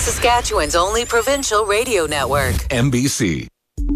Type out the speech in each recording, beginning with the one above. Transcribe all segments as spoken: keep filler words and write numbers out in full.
Saskatchewan's only provincial radio network. M B C.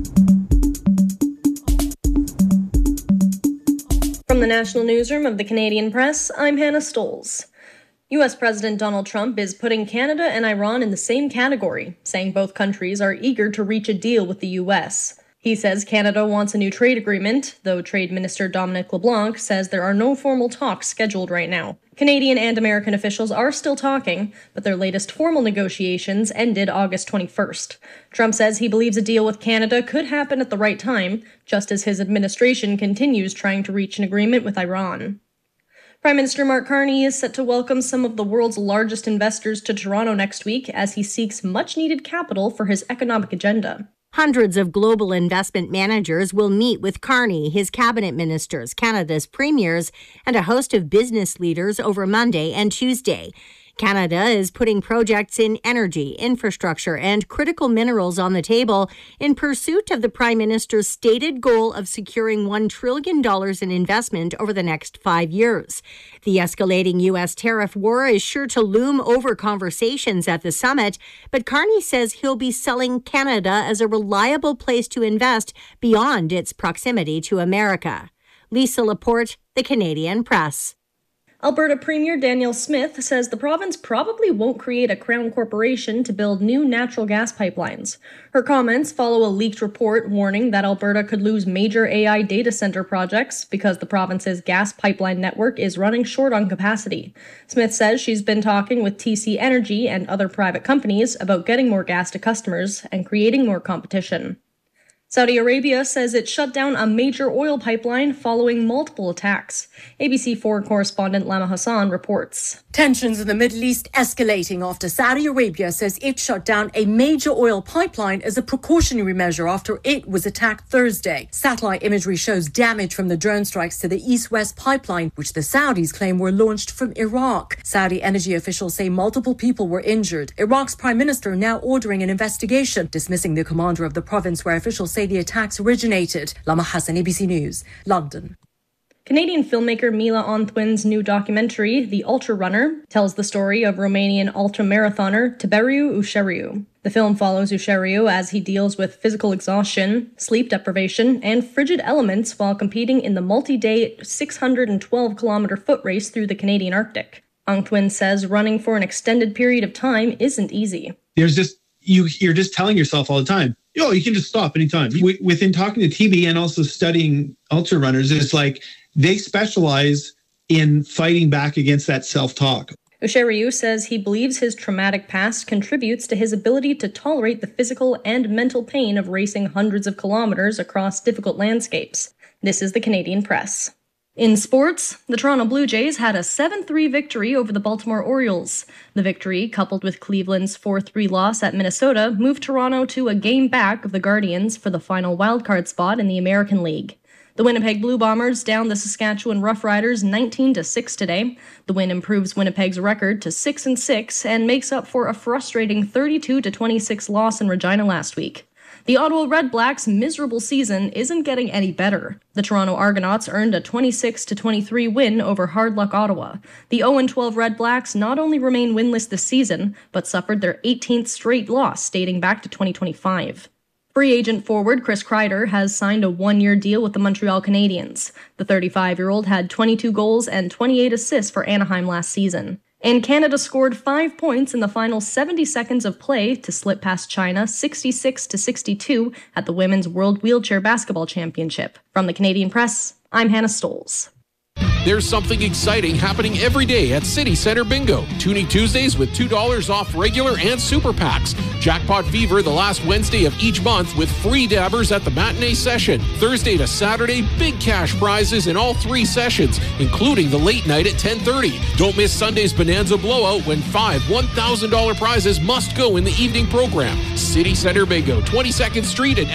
From the National Newsroom of the Canadian Press, I'm Hannah Stoles. U S President Donald Trump is putting Canada and Iran in the same category, saying both countries are eager to reach a deal with the U S. He says Canada wants a new trade agreement, though Trade Minister Dominic LeBlanc says there are no formal talks scheduled right now. Canadian and American officials are still talking, but their latest formal negotiations ended August twenty-first. Trump says he believes a deal with Canada could happen at the right time, just as his administration continues trying to reach an agreement with Iran. Prime Minister Mark Carney is set to welcome some of the world's largest investors to Toronto next week as he seeks much-needed capital for his economic agenda. Hundreds of global investment managers will meet with Carney, his cabinet ministers, Canada's premiers, and a host of business leaders over Monday and Tuesday. Canada is putting projects in energy, infrastructure, and critical minerals on the table in pursuit of the Prime Minister's stated goal of securing one trillion dollars in investment over the next five years. The escalating U S tariff war is sure to loom over conversations at the summit, but Carney says he'll be selling Canada as a reliable place to invest beyond its proximity to America. Lisa Laporte, The Canadian Press. Alberta Premier Danielle Smith says the province probably won't create a Crown corporation to build new natural gas pipelines. Her comments follow a leaked report warning that Alberta could lose major A I data center projects because the province's gas pipeline network is running short on capacity. Smith says she's been talking with T C Energy and other private companies about getting more gas to customers and creating more competition. Saudi Arabia says it shut down a major oil pipeline following multiple attacks. A B C four correspondent Lama Hassan reports. Tensions in the Middle East escalating after Saudi Arabia says it shut down a major oil pipeline as a precautionary measure after it was attacked Thursday. Satellite imagery shows damage from the drone strikes to the east-west pipeline, which the Saudis claim were launched from Iraq. Saudi energy officials say multiple people were injured. Iraq's prime minister now ordering an investigation, dismissing the commander of the province where officials say the attacks originated. Lama Hassan, A B C News, London. Canadian filmmaker Mila Onthwin's new documentary, The Ultra Runner, tells the story of Romanian ultramarathoner Tiberiu Ușeriu. The film follows Ușeriu as he deals with physical exhaustion, sleep deprivation, and frigid elements while competing in the multi-day six hundred twelve kilometer foot race through the Canadian Arctic. Onthwin says running for an extended period of time isn't easy. There's just, you, you're just telling yourself all the time, oh, you can just stop anytime. Within talking to T B and also studying ultra runners, it's like they specialize in fighting back against that self-talk. Ușeriu says he believes his traumatic past contributes to his ability to tolerate the physical and mental pain of racing hundreds of kilometers across difficult landscapes. This is the Canadian Press. In sports, the Toronto Blue Jays had a seven three victory over the Baltimore Orioles. The victory, coupled with Cleveland's four three loss at Minnesota, moved Toronto to a game back of the Guardians for the final wildcard spot in the American League. The Winnipeg Blue Bombers downed the Saskatchewan Roughriders nineteen to six today. The win improves Winnipeg's record to six and six and makes up for a frustrating thirty-two to twenty-six loss in Regina last week. The Ottawa Red Blacks' miserable season isn't getting any better. The Toronto Argonauts earned a twenty-six to twenty-three win over Hard Luck Ottawa. The oh and twelve Red Blacks not only remain winless this season, but suffered their eighteenth straight loss dating back to twenty twenty-five. Free agent forward Chris Kreider has signed a one-year deal with the Montreal Canadiens. The thirty-five-year-old had twenty-two goals and twenty-eight assists for Anaheim last season. And Canada scored five points in the final seventy seconds of play to slip past China sixty-six to sixty-two at the Women's World Wheelchair Basketball Championship. From the Canadian Press, I'm Hannah Stoles. There's something exciting happening every day at City Center Bingo. Tuning Tuesdays with two dollars off regular and super packs. Jackpot Fever the last Wednesday of each month with free dabbers at the matinee session. Thursday to Saturday, big cash prizes in all three sessions, including the late night at ten thirty. Don't miss Sunday's Bonanza Blowout when five one thousand dollars prizes must go in the evening program. City Center Bingo, twenty-second Street and